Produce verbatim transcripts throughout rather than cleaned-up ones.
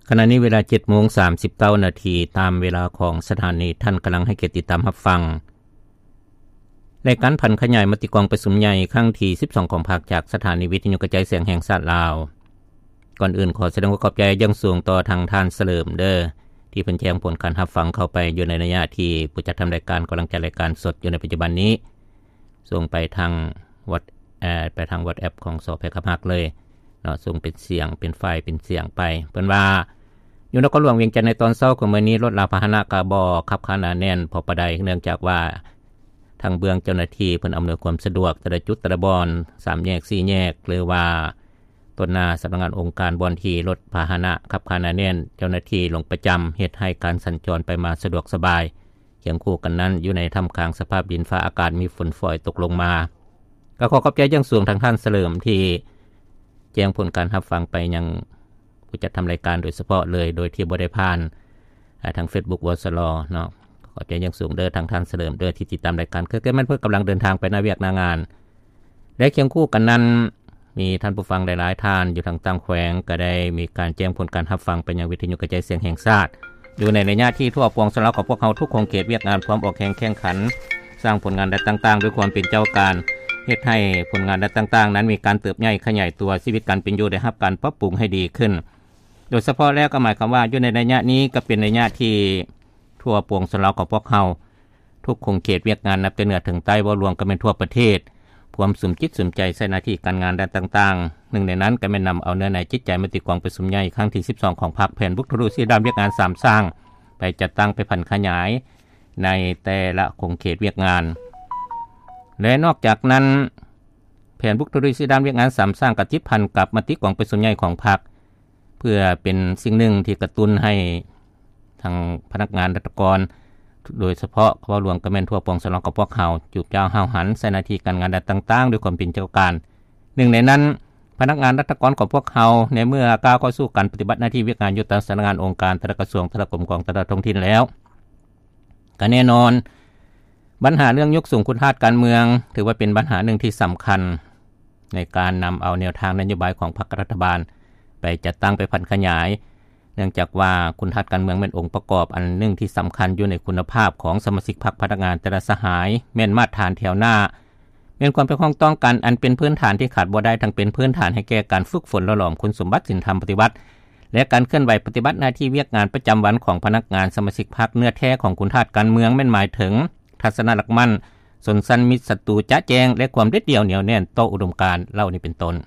ขณะนี้เวลา เจ็ดโมงสามสิบเก้า นาทีตามเวลาของสถานีท่านกำลังให้เกียรติติดตามรับฟังรายการพันขยายมติกองประชุมใหญ่ครั้งที่สิบสองของภาคจากสถานีวิทยุกระจายเสียงแห่งชาติลาวก่อนอื่นขอแสดงความขอบใจอย่างสูงต่อทางท่านเสริมเด้อที่เพิ่นแจ้งผลการรับฟังเข้าไปอยู่ในระยะที่ผู้จัดทำรายการกำลังจัดรายการสดอยู่ในปัจจุบันนี้ส่งไปทางวัดแอดไปทาง WhatsApp ของสพคับฮักเลยเนาะส่งเป็นเสียงเป็นไฟล์เป็นเสียงไปเพิ่นว่าอยู่นครหลวงเวียงจันทน์ในตอนเช้าของมื้อนี้รถลาพาหนะกะบ่ขับขานหนาแน่นพอปานใดเนื่องจากว่าทางเบื้องเจ้าหน้าที่เพิ่นอำนวยความสะดวกแต่ละจุดแต่ละบอนสามแยกสี่แยกหรือว่าต้นหน้าสำนักงานองค์การบอนที่รถพาหนะขับขานหนาแน่นเจ้าหน้าที่ลงประจำเฮ็ดให้การสัญจรไปมาสะดวกสบายเคียงคู่กันนั้นอยู่ในท่ามกลางสภาพดินฟ้าอากาศมีฝนฝอยตกลงมาก็ขอขอบใจอย่างสูงทางท่านเสริมที่แจ้งผลการรับฟังไปยังผู้จัดทำรายการโดยเฉพาะเลยโดยที่บ่ได้ผ่านทาง Facebook วสลเนาะขอใจอย่างสูงเด้อทางท่านเสริมเด้อที่ติดตามรายการคือแม่นเพิ่นกำลังเดินทางไปหน้าเวียกหน้างานและเคียงคู่กันนั้นมีท่านผู้ฟังหลายๆท่านอยู่ทางต่างแขวงก็ได้มีการแจ้งผลการรับฟังไปยังวิทยุกระจายเสียงแห่งชาติอยู่ในระยะที่ทั่วปวงสำหรับของพวกเขาทุกโครงเขตเวียกงานพร้อมออกแข่งแข่งขันสร้างผลงานได้ต่างๆด้วยความเป็นเจ้าการเฮ็ดให้ผลงานได้ต่างๆนั้นมีการเติบใหญ่ขยายตัวชีวิตการเป็นอยู่ได้รับการปรับปรุงให้ดีขึ้นโดยเฉพาะแล้วก็หมายความว่าอยู่ในระยะนี้ก็เป็นระยะที่ทั่วปวงสำหรับของพวกเขาทุกโครงเขตเวียกงานนับแต่เหนือถึงใต้บ่รวมกันเป็นทั่วประเทศพร้อมสุมจิตสุมใจใส่หน้าที่การงานด้านต่างๆหนึ่งในนั้นก็แม่นนำเอาเนื้อในจิตใจมติกองประชุมใหญ่ครั้งที่สิบสองของพรรคแผนบุกทะลุสีดำเวียกงานสามสร้างไปจัดตั้งไปพันขยายในแต่ละโครงเขตเวียกงานและนอกจากนั้นแผนบุกทะลุสีดำเวียกงานสามสร้างกับทิพันกับมติกองประชุมใหญ่ของพรรคเพื่อเป็นสิ่งหนึ่งที่กระตุ้นให้ทางพนักงานราชการโดยเฉพาะว่าหลวงกระแม่นทั่วปวงสนองกับพวกเขาจูบเจ้าห้าวหันใส่หน้าที่การงานต่างๆด้วยความเป็นเจ้าการหนึ่งในนั้นพนักงานราชการของพวกเขาในเมื่อก้าวเข้าสู่การปฏิบัติหน้าที่เวียกงานอยู่ตามสำนักงานองค์การแต่ละกระทรวงแต่ละกรมกองแต่ละท้องถิ่นแล้วก็แน่นอนปัญหาเรื่องยกสูงคุณค่าการเมืองถือว่าเป็นปัญหาหนึ่งที่สำคัญในการนำเอาแนวทางนโยบายของพรรครัฐบาลไปจัดตั้งไปพันขยายเนื่องจากว่าคุณทัศน์การเมืองเป็นองค์ประกอบอันหนึ่งที่สำคัญอยู่ในคุณภาพของสมาชิกพรรคพนักงานแต่ละสหายแม่นมาตรฐานแถวหน้าเป็นความเป็นข้องต้องกันอันเป็นพื้นฐานที่ขาดบ่ได้ทั้งเป็นพื้นฐานให้แก่การฝึกฝนหล่อหลอมคุณสมบัติศีลธรรมปฏิบัติและการเคลื่อนไหวปฏิบัติหน้าที่เวียกงานประจำวันของพนักงานสมาชิกพรรคเนื้อแท้ของคุณทัศน์การเมืองแม่นหมายถึงทัศนหลักมั่นสนสันมิตรศัตรูจ๊ะแจงและความเด็ดเดี่ยวเหนียวแน่นต่ออุดมการณ์เหล่านี้เป็นต้น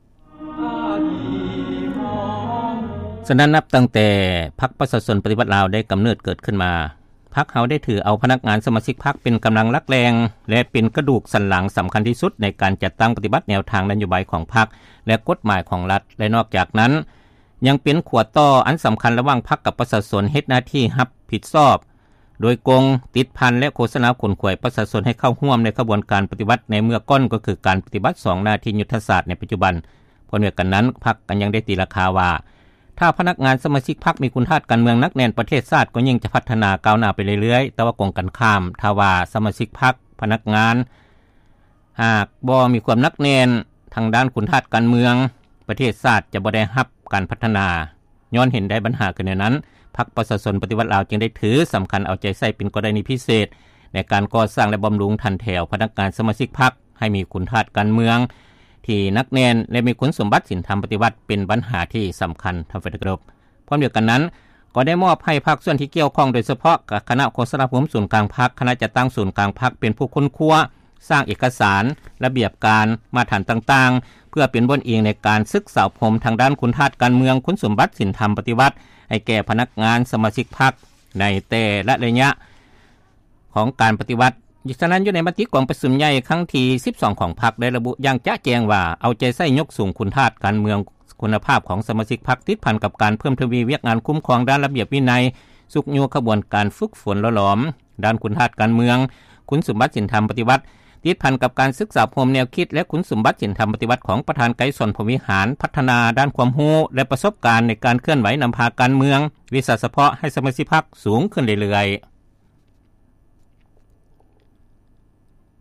ฉะนั้นนับตั้งแต่พรรคประชาชนปฏิบัติลาวได้กำเนิดเกิดขึ้นมาพรรคเฮาได้ถือเอาพนักงานสมาชิกพรรคเป็นกำลังหลักแรงและเป็นกระดูกสันหลังสำคัญที่สุดในการจัดตั้งปฏิบัติแนวทางนโยบายของพรรคและกฎหมายของรัฐและนอกจากนั้นยังเป็นขวดต่ออันสำคัญระหว่างพรรคกับประชาชนเฮ็ดหน้าที่รับผิดชอบโดยกงติดพันและโฆษณาขนขวยประชาชนให้เข้าร่วมในกระบวนการปฏิบัติในเมื่อก้อนก็คือการปฏิบัติสองหน้าที่ยุทธศาสตร์ในปัจจุบันพร้อมกันนั้นพรรคกันยังได้ตีราคาว่าถ้าพนักงานสมาชิกพรรคมีคุณค่าการเมืองนักแน่นประเทศชาติก็ยิ่งจะพัฒนาก้าวหน้าไปเรื่อยๆแต่ว่ากงกันข้ามถ้าว่าสมาชิกพรรคพนักงานหากบ่มีความนักแน่นทางด้านคุณค่าการเมืองประเทศชาติจะบ่ได้รับการพัฒนาย้อนเห็นได้ปัญหาขึ้นในนั้นพรรคประชาชนปฏิวัติลาวจึงได้ถือสำคัญเอาใจใส่เป็นกรณีพิเศษในการก่อสร้างและบำรุงทันแถวพนักงานสมาชิกพรรคให้มีคุณค่าการเมืองที่นักแน่นและมีคุณสมบัติศีลธรรมปฏิบัติเป็นปัญหาที่สำคัญทางฝ่ายกรบพร้อมเดียวกันนั้นก็ได้มอบให้ภาคส่วนที่เกี่ยวข้องโดยเฉพาะกับคณะโฆษณาภูมิศูนย์กลางพรรคคณะจัดตั้งศูนย์กลางพรรคเป็นผู้ค้นคว้าสร้างเอกสารระเบียบการมาตรฐานต่างๆเพื่อเป็นบนอิงในการศึกษาพรมทางด้านคุณค่าการเมืองคุณสมบัติศีลธรรมปฏิบัติให้แก่พนักงานสมาชิกพรรคในแต่ละระยะของการปฏิบัติฉะนั้นอยู่ในมติกองประชุมใหญ่ครั้งที่สิบสองของพรรคได้ระบุอย่างจะแจ้งว่าเอาใจใส่ยกสูงคุณค่าการเมืองคุณภาพของสมาชิกพรรคติดพันกับการเพิ่มทวีเวียกงานคุ้มครองด้านระเบียบวินัยสุขโยขบวนการฝึกฝนหล่อหลอมด้านคุณค่าการเมืองคุณสมบัติศีลธรรมปฏิบัติติดพันกับการศึกษาพรมแนวคิดและคุณสมบัติศีลธรรมปฏิบัติของประธานไกด์สอนพรหมวิหารพัฒนาด้านความรู้และประสบการณ์ในการเคลื่อนไหวนำพาการเมืองวิชาเฉพาะให้สมาชิกพรรคสูงขึ้นเรื่อยๆ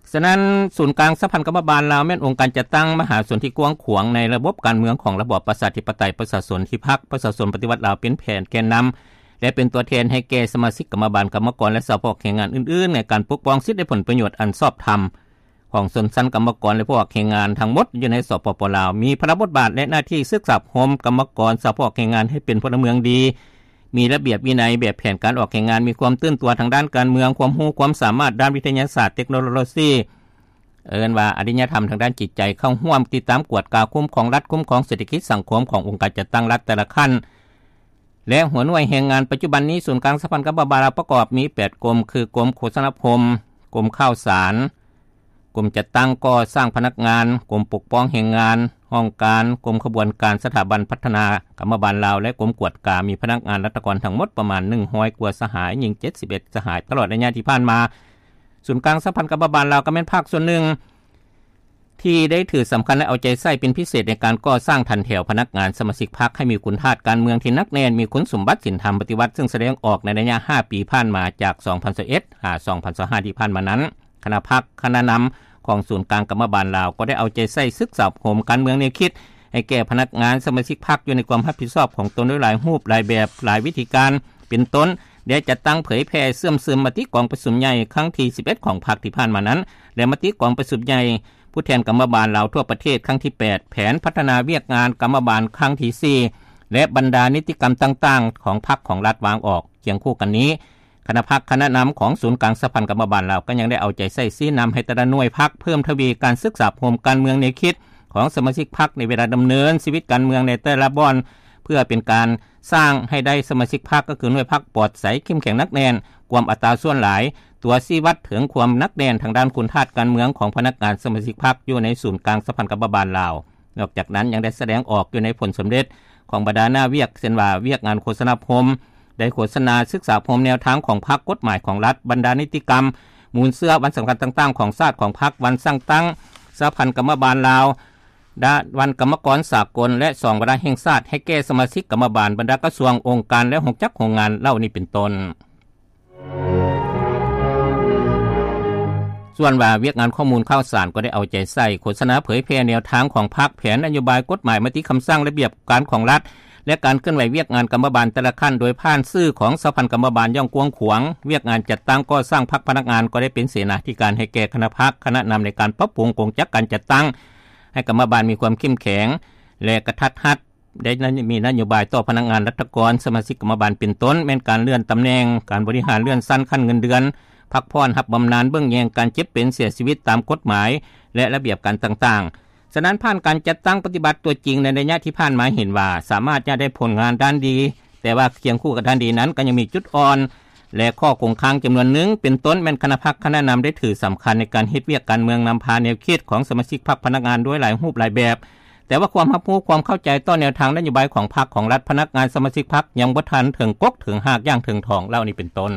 ฉะนั้นศูนย์กลางสัมพันธ์กรรมบาลลาวแม่นองค์การจัดตั้งมหาส่วนที่กว้างขวางในระบบการเมืองของระบอบประชาธิปไตยประชาชนที่พรรคประชาชนปฏิวัติลาวเป็นแผนแกนนำและเป็นตัวแทนให้แก่สมาชิกกรรมบาลกรรมกรและสภาแรงงานอื่นๆในการปกป้องสิทธิและผลประโยชน์อันชอบธรรมของชนชั้นกรรมกรและพวกแรงงานทั้งหมดอยู่ในสปป.ลาวมีพระบทบาทและหน้าที่ศึกษาอบรมกรรมกรสภาแรงงานให้เป็นพลเมืองดีมีระเบียบวินัยแบบแผนการออกแรงงานมีความตื่นตัวทางด้านการเมืองความรู้ความสามารถด้านวิทยาศาสตร์เทคโนโลยีเอิ้นว่าอริยธรรมทางด้านจิตใจเข้าร่วมติดตามกวดกาคุ้มของรัฐคุ้มของเศรษฐกิจสังคมขององค์การจัดตั้งรัฐแต่ละขั้นและหัวหน่วยแรงงานปัจจุบันนี้ศูนย์กลางสัมพันธ์กรรมบาลประกอบมีแปดกรมคือกรมโฆษณาภมกรมข้าวสารกรมจัดตั้งก่อสร้างพนักงานกรมปกป้องแรงงานห้องการกรมขบวนการสถาบันพัฒนากรรมบาลลาวและกรมกวดกามีพนักงานรัฐกรทั้งหมดประมาณหนึ่งร้อยกว่าสหายหญิงเจ็ดสิบเอ็ดสหายตลอดระยะที่ผ่านมาศูนย์กลางสัมพันธ์กรรมบาลลาวก็เป็นภาคส่วนหนึ่งที่ได้ถือสำคัญและเอาใจใส่เป็นพิเศษในการก่อสร้างทันแถวพนักงานสมาชิกพรรคให้มีคุณธาตุการเมืองที่นักแน่นมีคุณสมบัติศีลธรรมปฏิวัติซึ่งแสดงออกในระยะห้าปีผ่านมาจากสองพันยี่สิบเอ็ดหาสองพันยี่สิบห้าที่ผ่านมานั้นคณะพรรคคณะนำของศูนย์กลางกรรมบาลลาวก็ได้เอาใจใส่ศึกษาอบรมการเมืองแนวคิดให้แก่พนักงานสมาชิกพรรคอยู่ในความรับผิดชอบของตนด้วยหลายรูปหลายแบบหลายวิธีการเป็นต้นได้จัดตั้งเผยแพร่เสื่อมซึมมติกองประชุมใหญ่ครั้งที่สิบเอ็ดของพรรคที่ผ่านมานั้นและมติกองประชุมใหญ่ผู้แทนกรรมบาลลาวทั่วประเทศครั้งที่แปดแผนพัฒนาเวียกงานกรรมบาลครั้งที่สี่และบรรดานิติกรรมต่างๆของพรรคของรัฐวางออกเคียงคู่กันนี้คณะพรรคคณะนำของศูนย์กลางสัมพันธ์กรรมบาลลาวก็ยังได้เอาใจใส่ชี้นำให้แต่ละหน่วยพรรคเพิ่มทวีการศึกษาอบรมการเมืองแนวคิดของสมาชิกพรรคในเวลาดำเนินชีวิตการเมืองในแต่ละบอนเพื่อเป็นการสร้างให้ได้สมาชิกพรรคก็คือหน่วยพรรคปลอดใสเข้มแข็งนักแน่นความอัตราส่วนหลายตัวชี้วัดถึงความนักแน่นทางด้านคุณธาตุการเมืองของพนักงานสมาชิกพรรคอยู่ในศูนย์กลางสัมพันธ์กรรมบาลลาวนอกจากนั้นยังได้แสดงออกอยู่ในผลสำเร็จของบรรดาหน้าเวียกเช่นว่าเวียกงานโฆษณาภมได้โฆษณาศึกษาภมแนวทางของพรรคกฎหมายของรัฐบรรดานิติกรรมมูลเสื้อวันสำคัญต่างๆของชาติของพรรควันสร้างตั้งสัมพันธ์กรรมบาลลาวด้านวันกรรมกรสากลและสองวาระแห่งชาติให้แก่สมาชิกกรรมบาลบรรดากระทรวงองค์การและหกจักรโรงงานเหล่านี้เป็นต้นส่วนว่าเวียกงานข้อมูลข่าวสารก็ได้เอาใจใส่โฆษณาเผยแพร่แนวทางของพรรคแผนนโยบายกฎหมายมติคำสั่งระเบียบการของรัฐและการเคลื่อนไหวเวียกงานกรรมบาลแต่ละขั้นโดยผ่านสื่อของสภาพันธ์กรรมบาลย่องกวงขวางเวียกงานจัดตั้งก่อสร้างพรรคพนักงานก็ได้เป็นเสนาธิการให้แก่คณะพรรคคณะนำในการปรับปรุงกงจักการจัดตั้งให้กรรมบาลมีความเข้มแข็งและกระทัดรัดได้มีนโยบายต่อพนักงานรัฐกรสมาชิกกรรมบาลเป็นต้นแม้นการเลื่อนตำแหน่งการบริหารเลื่อนสั้นขั้นเงินเดือนพักผ่อนรับบำนาญเบื้องแยงการเจ็บเป็นเสียชีวิตตามกฎหมายและระเบียบการต่างๆฉะนั้นผ่านการจัดตั้งปฏิบัติตัวจริงในระยะที่ผ่านมาเห็นว่าสามารถจะได้ผลงานด้านดีแต่ว่าเคียงคู่กับด้านดีนั้นก็ยังมีจุดอ่อนและข้อคงค้างจำนวนหนึ่งเป็นต้นแม้นคณะพรรคคณะนำได้ถือสำคัญในการเฮ็ดเวียกการเมืองนำพาแนวคิดของสมาชิกพรรคพนักงานด้วยหลายรูปหลายแบบแต่ว่าความรับรู้ความเข้าใจต่อแนวทางนโยบายของพรรคของรัฐพนักงานสมาชิกพรรคยังบ่ทันถึงกกถึงหากอย่างถึงทองเหล่านี้เป็นต้น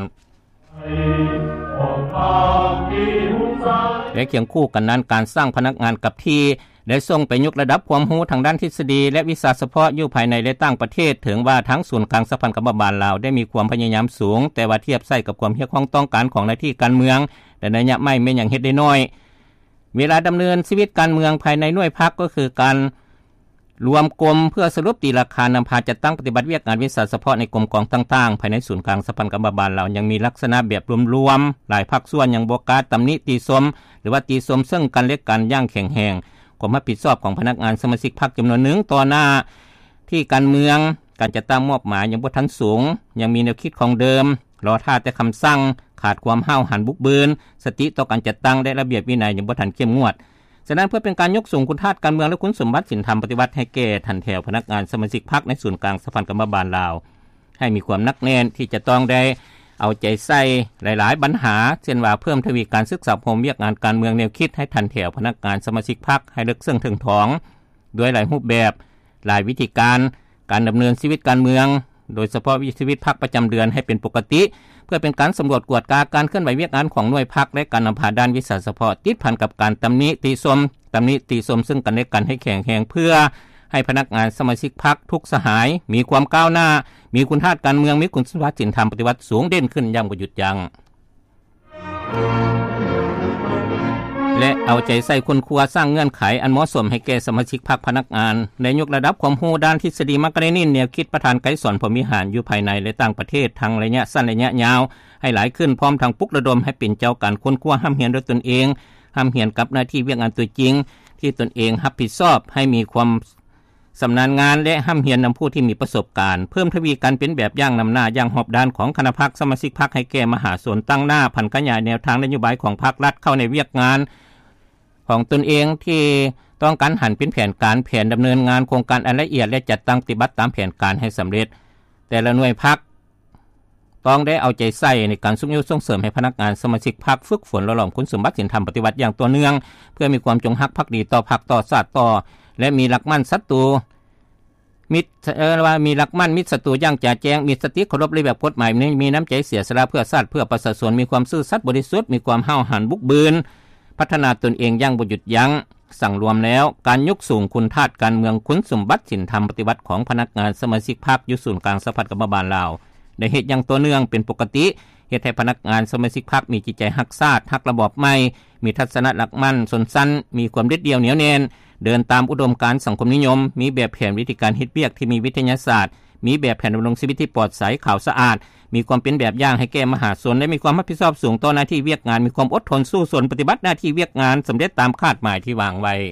และเคียงคู่กันนั้นการสร้างพนักงานกับที่ได้ส่งไปยกระดับความรู้ทางด้านทฤษฎีและวิชาเฉพาะอยู่ภายในและต่างประเทศถึงว่าทั้งศูนย์กลางสัมพันธ์กรรมบาลลาวได้มีความพยายามสูงแต่ว่าเทียบใส่กับความเฮียของต้องการของหน้าที่การเมืองแต่ในระยะไม่แม่นอย่างเฮ็ดได้น้อยเวลาดำเนินชีวิตการเมืองภายในหน่วยพรรคก็คือการรวมกรมเพื่อสรุปตีราคานำพาจัดตั้งปฏิบัติเวียกงานวิชาเฉพาะในกรมกองต่างๆภายในศูนย์กลางสัมพันธ์กรรมบาลลาวยังมีลักษณะแบบรวมๆหลายภาคส่วนยังบ่กล้าตำหนิตีสมหรือว่าตีสมซึ่งกันและกันอย่างแข็งแรงความรับผิดชอบของพนักงานสมาชิกพรรคจำนวนหนึ่งต่อหน้าที่การเมืองการจัดตั้งมอบหมายยังบ่ทันสูงยังมีแนวคิดของเดิมรอท่าแต่คำสั่งขาดความห้าวหันบุกเบินสติต่อการจัดตั้งได้ระเบียบวินัยยังบ่ทันเข้มงวดฉะนั้นเพื่อเป็นการยกสูงคุณธาตุการเมืองและคุณสมบัติศีลธรรมปฏิบัติให้แก่ทันแถวพนักงานสมาชิกพรรคในศูนย์กลางสัมพันธ์กรรมบาลลาวให้มีความนักแน่นที่จะต้องได้เอาใจใส่หลายๆปัญหาเช่นว่าเพิ่มทวีการศึกษาอบรมเวียกงานการเมืองแนวคิดให้ทันแถวพนักงานสมาชิกพรรคให้ลึกซึ้งถึงท้องด้วยหลายรูปแบบหลายวิธีการการดำเนินชีวิตการเมืองโดยเฉพาะชีวิตพรรคประจำเดือนให้เป็นปกติเพื่อเป็นการสำรวจกวดกาการเคลื่อนไหวเวียกงานของหน่วยพรรคและการนำพาด้านวิชาเฉพาะติดพันกับการตำหนิติชมตำหนิติชมซึ่งกันและกันให้แข็งแรงเพื่อให้พนักงานสมาชิกพรรคทุกสหายมีความก้าวหน้ามีคุณธาตุการเมืองมีคุณสมบัติศีลธรรมปฏิวัติสูงเด่นขึ้นอย่างบ่หยุดยั้งและเอาใจใส่คนครัวสร้างเงื่อนไขอันเหมาะสมให้แก่สมาชิกพรรคพนักงานในยกระดับความรู้ด้านทฤษฎีมักกะเรนินแนวคิดประธานไกด์สอนพรหมวิหารอยู่ภายในและต่างประเทศทั้งระยะสั้นระยะยาวให้หลายขึ้นพร้อมทั้งปลุกระดมให้เป็นเจ้าการค้นคว้าห้ามเหียนด้วยตนเองห้ามเหียนกับหน้าที่เวียกงานตัวจริงที่ตนเองรับผิดชอบให้มีความสำนาญงานและห้ามเหียนนำผู้ที่มีประสบการณ์เพิ่มทวีการเป็นแบบอย่างนำหน้าอย่างหอบด้านของคณะพรรคสมาชิกพรรคให้แก่มหาชนตั้งหน้าพันขยายแนวทางนโยบายของพรรครัฐเข้าในเวียกงานของตนเองที่ต้องการหันเป็นแผนการแผนดำเนินงานโครงการอันละเอียดและจัดตั้งปฏิบัติตามแผนการให้สำเร็จแต่ละหน่วยพรรคต้องได้เอาใจใส่ในการส่งเสริมส่งเสริมให้พนักงานสมาชิกพรรคฝึกฝนหล่อหลอมคุณสมบัติศีลธรรมปฏิบัติอย่างต่อเนื่องเพื่อมีความจงรักภักดีต่อพรรคต่อชาติต่อและมีหลักมั่นศัตรูมิตรเอ่อว่ามีหลักมั่นมิตรศัตรูอย่างแจ่แจ้งมีสติเคารพระเบียบกฎหมายมีน้ำใจเสียสละเพื่อชาติเพื่อประชาชนมีความซื่อสัตย์บริสุทธิ์มีความห้าวหาญบุกบืนพัฒนาตนเองอย่างบ่หยุดยั้งสั่งรวมแล้วการยกสูงคุณทาสการเมืองคุณสมบัติศีลธรรมปฏิบัติของพนักงานสมาชิกพรรคอยู่ศูนย์กลางสภากรรมบาลลาวได้เฮ็ดอย่างต่อเนื่องเป็นปกติเฮ็ดให้พนักงานสมาชิกพรรคมีจิตใจรักชาติรักระบอบใหม่มีทัศนะหลักมั่นสนสั้นมีความเด็ดเดี่ยวเหนียวแน่นเดินตามอุดมการณ์สังคมนิยมมีแบบแผนวิธีการเฮ็ดเวียกที่มีวิทยาศาสตร์มีแบบแผนดำรงชีวิตที่ปลอดภัยขาวสะอาดมีความเป็นแบบอย่างให้แก่มหาชนและมีความรับผิดชอบสูงต่อหน้าที่เวียกงานมีความอดทนสู้สนปฏิบัติหน้าที่เวียกงานสำเร็จตามคาดหมายที่วางไว้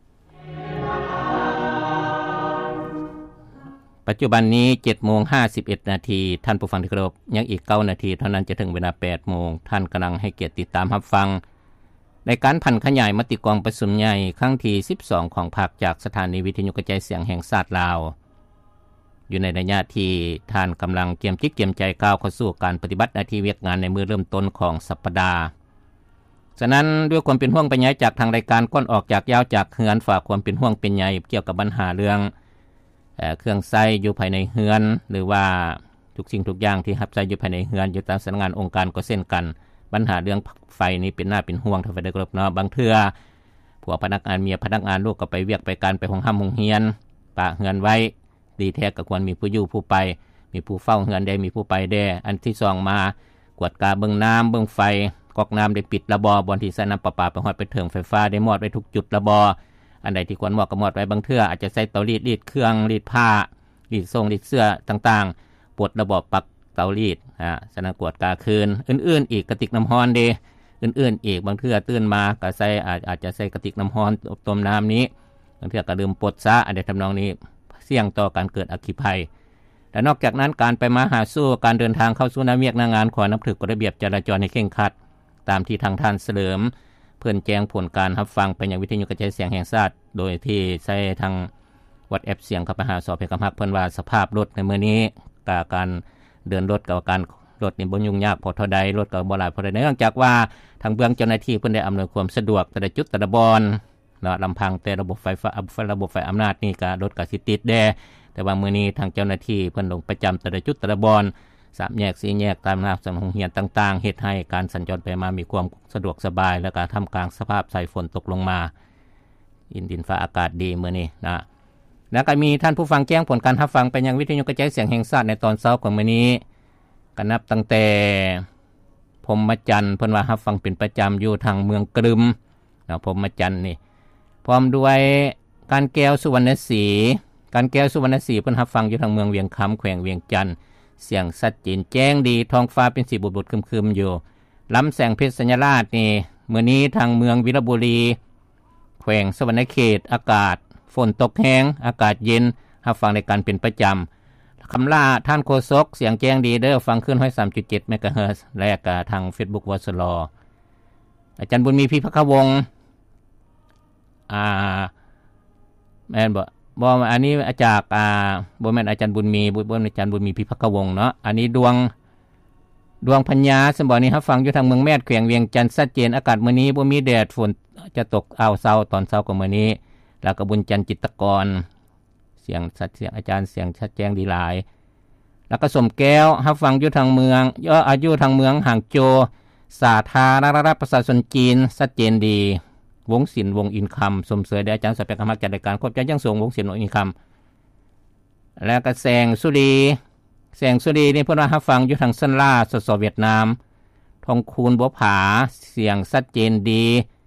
ปัจจุบันนี้ เจ็ดโมงห้าสิบเอ็ด นาทีท่านผู้ฟังที่เคารพยังอีกเก้านาทีเท่านั้นจะถึงเวลา แปดโมงท่านกำลังให้เกียรติติดตามรับฟังในการพันขยายมติกองประชุมใหญ่ครั้งที่สิบสองของพรรคจากสถานีวิทยุกระจายเสียงแห่งชาติลาวอยู่ในระยะที่ท่านกำลังเตรียมจิตเตรียมใจก้าวเข้าสู่การปฏิบัติหน้าที่เวียกงานในมื้อเริ่มต้นของสัปดาห์ฉะนั้นด้วยความเป็นห่วงเป็นใยจากทางรายการก้อนออกจากยาวจากเฮือนฝากความเป็นห่วงเป็นใยเกี่ยวกับปัญหาเรื่องเอ่อเครื่องใช้อยู่ภายในเฮือนหรือว่าทุกสิ่งทุกอย่างที่รับใช้อยู่ภายในเฮือนอยู่ตามสำนักงานองค์การก็เช่นกันปัญหาเรื่องไฟนี่เป็นหน้าเป็นห่วงถ้าได้กรบเนาะบางเทื่อพวกพนักงานเมียพนักงานลูกก็ไปเวียกไปการไปห้องห้ำห้องเฮียนปะเฮือนไว้ดีแท้ก็ควรมีผู้อยู่ผู้ไปมีผู้เฝ้าเฮือนได้มีผู้ไปแด่อันที่สองมากวดกาเบิ่งน้ำเบิ่งไฟก๊อกน้ำได้ปิดระบอบอนที่ใช้น้ำประปาไปฮอดไปถึงไฟฟ้าได้มอดไว้ทุกจุดระบออันใดที่ควรมอดก็มอดไว้บางเทื่ออาจจะใช้เตารีดรีดเครื่องรีดผ้ารีดทรงรีดเสื้อต่างๆปลดระบบปลั๊กเตารีดอ่าสนากวดกาคืนอื่นๆอีกกระติกน้ำร้อนเด้อื่นๆอีกบางเทื่อตื่นมาก็ใส่อาจอาจจะใส่กระติกน้ำร้อนต้มน้ำนี้บางเทื่อก็ลืมปลดซะอันใดทำนองนี้เสี่ยงต่อการเกิดอัคคีภัยและนอกจากนั้นการไปมาหาสู่การเดินทางเข้าสู่นาเวียกนางานขอนับถือกฎระเบียบจราจรให้เคร่งครัดตามที่ทางท่านเสริมเพื่อนแจ้งผลการรับฟังไปยังวิทยุกระจายเสียงแห่งชาติโดยที่ใช้ทาง WhatsApp เสียงเข้าไปหาสอบให้กำฮักเพิ่นว่าสภาพรถในมื้อนี้กับการเดินรถกับการรถนี่บ่ยุ่งยากพอเท่าใดรถก็บ่หลายพอใดเนื่องจากว่าทางเบื้องเจ้าหน้าที่เพิ่นได้อำนวยความสะดวกแต่ละจุดแต่ละบอนเนาะลำพังแต่ระบบไฟฟ้าระบบไฟอำนาจนี่ก็รถก็สิติดแด่แต่ว่ามื้อนี้ทางเจ้าหน้าที่เพิ่นลงประจำแต่ละจุดแต่ละบอนสามแยกสี่แยกตามหน้าสำนักงานเรียนต่างๆเฮ็ดให้การสัญจรไปมามีความสะดวกสบายและก็ท่ามกลางสภาพสายฝนตกลงมาอินดินฟ้าอากาศดีมื้อนี้นะแล้วก็มีท่านผู้ฟังแจ้งผลการรับฟังไปยังวิทยุกระจายเสียงแห่งชาติในตอนเช้าของมื้อนี้ก็นับตั้งแต่พรหมจันทร์เพิ่นว่ารับฟังเป็นประจำอยู่ทางเมืองกรึมนะพรหมจันทร์นี่พร้อมด้วยการแก้วสุวรรณศรีการแก้วสุวรรณศรีเพิ่นรับฟังอยู่ทางเมืองเวียงคำแขวงเวียงจันทร์เสียงชัดเจนแจ้งดีท้องฟ้าเป็นสีบุดๆครึมๆอยู่ลำแสงเพชรสัญราชนี่มื้อนี้ทางเมืองวิรบุรีแขวงสวรรณเขตอากาศฝนตกแห้งอากาศเย็นรับฟังในการเป็นประจำคำล่าท่านโฆษกเสียงแจ้งดีเด้อฟังขึ้น หนึ่งร้อยสามจุดเจ็ด เมกะเฮิรตซ์ และก็ทาง Facebook วสลอาจารย์บุญมีพิพักขวงศ์อ่าแม่นบ่บ่อันนี้อาจารย์อ่าบ่แม่นอาจารย์บุญมีบ่แม่นอาจารย์บุญมีพิพักขวงศ์เนาะอันนี้ดวงดวงปัญญาสมบ่นี้รับฟังอยู่ทางเมืองแม่ดแขวงเวียงจันทร์ชัดเจนอากาศมื้อนี้บ่มีแดดฝนจะตกอ้าวเช้าตอนเช้าของมื้อนี้แล้วก็บุญจันทร์จิตรกรเสียงชัดเสียงอาจารย์เสียงชัดแจ้งดีหลายแล้วก็สมแก้วรับฟังอยู่ทางเมืองย่ออายุทางเมืองหางโจสาธารณรัฐประชาชนจีนชัดเจนดีวงศิลป์วงอินคัมสมเสยได้อาจารย์สัพพะกรรมจัดรายการครบใจยังส่งวงศิลป์วงอินคัมแล้วก็แสงสุรีแสงสุรีนี่เพิ่นว่ารับฟังอยู่ทางซันลาสสเวียดนามทองคูณบัวผาเสียงชัดเจนดี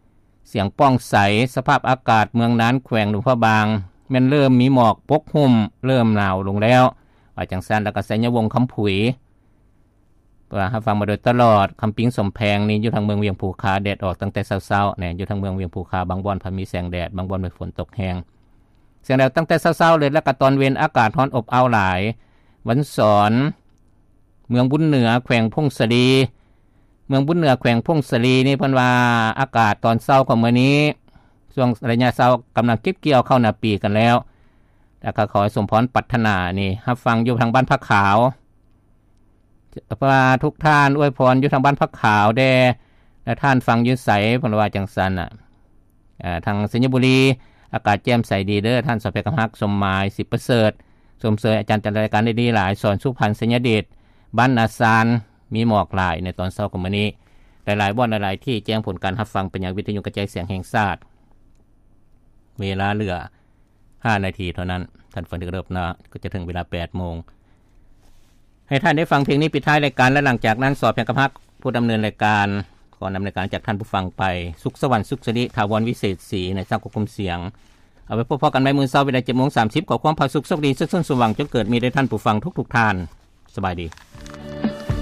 เสียงป้องใสสภาพอากาศเมืองนั้นแขวงหลวงพ่อบางแม่นเริ่มมีหมอกปกคลุมเริ่มหนาวลงแล้วว่าจังซั่นแล้วก็สัญญวงศ์คำผุยว่ารับฟังมาโดยตลอดคำปิงสมแพงนี่อยู่ทางเมืองเวียงภูคาแดดออกตั้งแต่เช้าๆเนี่ยอยู่ทางเมืองเวียงภูคาบางบ่อนพอมีแสงแดดบางบ่อนมีฝนตกแห้งเสียงแดดตั้งแต่เช้าๆเลยแล้วก็ตอนเย็นอากาศร้อนอบอ้าวหลายวันสอนเมืองบุญเหนือแขวงพงศรีเมืองบุญเหนือแขวงพงศรีนี่เพิ่นว่าอากาศตอนเช้าของมื้อนี้ช่วงระยะเช้ากำลังเก็บเกี่ยวเข้าหน้าปีกันแล้วแล้วก็ขอสมพรปรารถนานี่รับฟังอยู่ทางบ้านพระขาวเพราะว่าทุกท่านอวยพรอยู่ทางบ้านพระขาวแด่และท่านฟังอยู่ไสเพิ่นว่าจังซั่นน่ะอ่าทางสัญญบุรีอากาศแจ่มใสดีเด้อท่านสเปกฮักสมหมายสิประเสริฐสมเสยอาจารย์จัดรายการได้ดีหลายสอนสุพรรณสัญญเดชบ้านนาซานมีหมอกหลายในตอนเช้าของมื้อนี้หลายๆบ่อนหลายๆที่แจ้งผลการรับฟังเป็นอย่างวิทยุกระจายเสียงแห่งชาติเวลาเหลือห้านาทีเท่านั้นท่านฟังถึงเริ่มนะก็จะถึงเวลา แปดโมงให้ท่านได้ฟังเพลงนี้ปิดท้ายรายการและหลังจากนั้นสอบแพงกะพักผู้ดำเนินรายการขอนำรายการจากท่านผู้ฟังไปสุขสวรรค์สุขสิริถาวรวิเศษศรีในสร้างควบคุมเสียงเอาไว้พบกันใหม่มื้อเช้าเวลา เจ็ดโมงสามสิบ ขอความผาสุขสวัสดีสุขสว่างจงเกิดมีแด่ท่านผู้ฟังทุกๆท่านสบายดี